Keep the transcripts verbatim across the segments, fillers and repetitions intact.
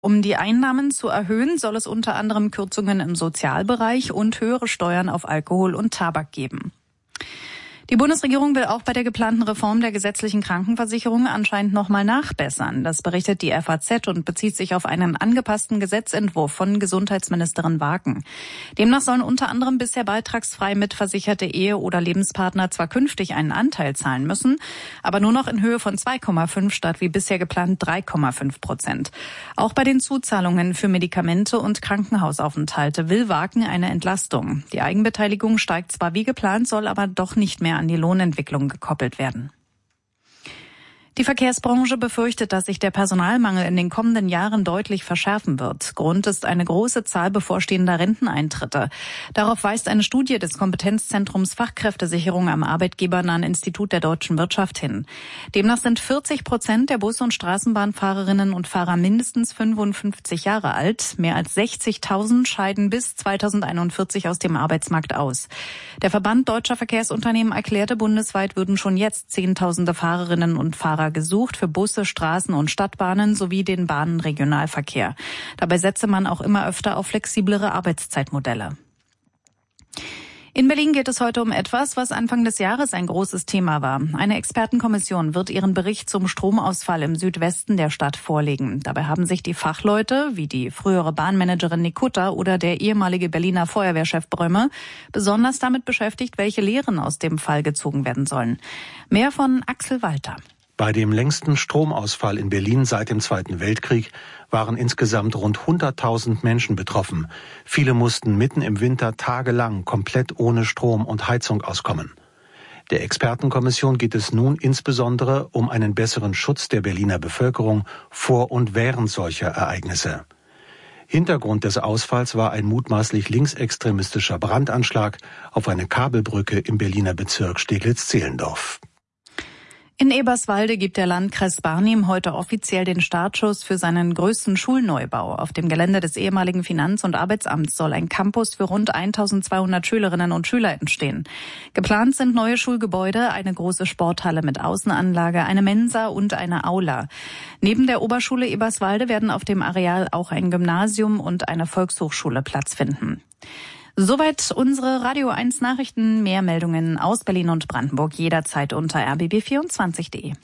Um die Einnahmen zu erhöhen, soll es unter anderem Kürzungen im Sozialbereich und höhere Steuern auf Alkohol und Tabak geben. Die Bundesregierung will auch bei der geplanten Reform der gesetzlichen Krankenversicherung anscheinend nochmal nachbessern. Das berichtet die F A Z und bezieht sich auf einen angepassten Gesetzentwurf von Gesundheitsministerin Waken. Demnach sollen unter anderem bisher beitragsfrei mitversicherte Ehe- oder Lebenspartner zwar künftig einen Anteil zahlen müssen, aber nur noch in Höhe von zwei Komma fünf statt wie bisher geplant drei Komma fünf Prozent. Auch bei den Zuzahlungen für Medikamente und Krankenhausaufenthalte will Waken eine Entlastung. Die Eigenbeteiligung steigt zwar wie geplant, soll aber doch nicht mehr an die Lohnentwicklung gekoppelt werden. Die Verkehrsbranche befürchtet, dass sich der Personalmangel in den kommenden Jahren deutlich verschärfen wird. Grund ist eine große Zahl bevorstehender Renteneintritte. Darauf weist eine Studie des Kompetenzzentrums Fachkräftesicherung am arbeitgebernahen Institut der deutschen Wirtschaft hin. Demnach sind vierzig Prozent der Bus- und Straßenbahnfahrerinnen und Fahrer mindestens fünfundfünfzig Jahre alt. Mehr als sechzigtausend scheiden bis zweitausendeinundvierzig aus dem Arbeitsmarkt aus. Der Verband Deutscher Verkehrsunternehmen erklärte, bundesweit würden schon jetzt Zehntausende Fahrerinnen und Fahrer gesucht für Busse, Straßen und Stadtbahnen sowie den Bahnenregionalverkehr. Dabei setze man auch immer öfter auf flexiblere Arbeitszeitmodelle. In Berlin geht es heute um etwas, was Anfang des Jahres ein großes Thema war. Eine Expertenkommission wird ihren Bericht zum Stromausfall im Südwesten der Stadt vorlegen. Dabei haben sich die Fachleute, wie die frühere Bahnmanagerin Nikutta oder der ehemalige Berliner Feuerwehrchef Brömme, besonders damit beschäftigt, welche Lehren aus dem Fall gezogen werden sollen. Mehr von Axel Walter. Bei dem längsten Stromausfall in Berlin seit dem Zweiten Weltkrieg waren insgesamt rund hunderttausend Menschen betroffen. Viele mussten mitten im Winter tagelang komplett ohne Strom und Heizung auskommen. Der Expertenkommission geht es nun insbesondere um einen besseren Schutz der Berliner Bevölkerung vor und während solcher Ereignisse. Hintergrund des Ausfalls war ein mutmaßlich linksextremistischer Brandanschlag auf eine Kabelbrücke im Berliner Bezirk Steglitz-Zehlendorf. In Eberswalde gibt der Landkreis Barnim heute offiziell den Startschuss für seinen größten Schulneubau. Auf dem Gelände des ehemaligen Finanz- und Arbeitsamts soll ein Campus für rund eintausendzweihundert Schülerinnen und Schüler entstehen. Geplant sind neue Schulgebäude, eine große Sporthalle mit Außenanlage, eine Mensa und eine Aula. Neben der Oberschule Eberswalde werden auf dem Areal auch ein Gymnasium und eine Volkshochschule Platz finden. Soweit unsere Radio eins Nachrichten. Mehr Meldungen aus Berlin und Brandenburg jederzeit unter r b b vierundzwanzig punkt de.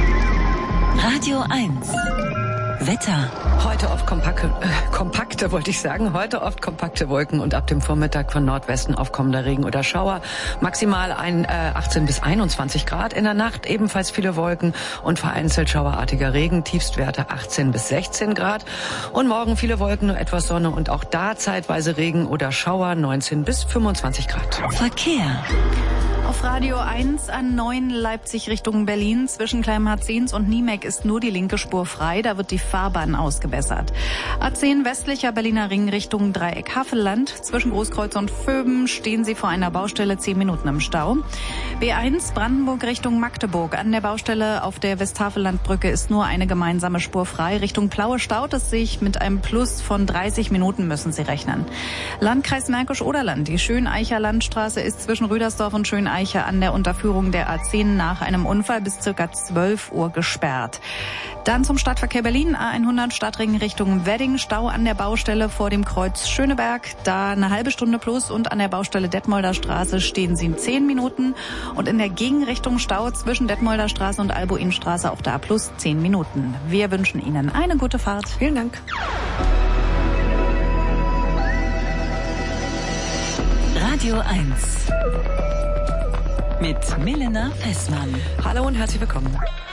Radio eins. Wetter. Heute oft kompakte, äh, kompakte, wollte ich sagen. Heute oft kompakte Wolken und ab dem Vormittag von Nordwesten aufkommender Regen oder Schauer. Maximal ein, äh, achtzehn bis einundzwanzig Grad. In der Nacht ebenfalls viele Wolken und vereinzelt schauerartiger Regen. Tiefstwerte achtzehn bis sechzehn Grad. Und morgen viele Wolken, nur etwas Sonne und auch da zeitweise Regen oder Schauer. neunzehn bis fünfundzwanzig Grad. Verkehr. Auf Radio eins A neun Leipzig Richtung Berlin zwischen Klein-Marzahns und Niemeck ist nur die linke Spur frei. Da wird die Fahrbahn ausgebessert. A zehn westlicher Berliner Ring Richtung Dreieck Havelland. Zwischen Großkreuz und Vöben stehen Sie vor einer Baustelle zehn Minuten im Stau. B eins Brandenburg Richtung Magdeburg. An der Baustelle auf der Westhavelandbrücke ist nur eine gemeinsame Spur frei. Richtung Plaue staut es sich. Mit einem Plus von dreißig Minuten müssen Sie rechnen. Landkreis Märkisch-Oderland. Die Schöneicher Landstraße ist zwischen Rüdersdorf und Schöneicher an der Unterführung der A zehn nach einem Unfall bis ca. zwölf Uhr gesperrt. Dann zum Stadtverkehr Berlin, A hundert Stadtring Richtung Wedding, Stau an der Baustelle vor dem Kreuz Schöneberg, da eine halbe Stunde plus und an der Baustelle Detmolder Straße stehen Sie in zehn Minuten und in der Gegenrichtung Stau zwischen Detmolder Straße und Albuinstraße auch da plus zehn Minuten. Wir wünschen Ihnen eine gute Fahrt. Vielen Dank. Radio eins. Mit Milena Fessmann. Hallo und herzlich willkommen.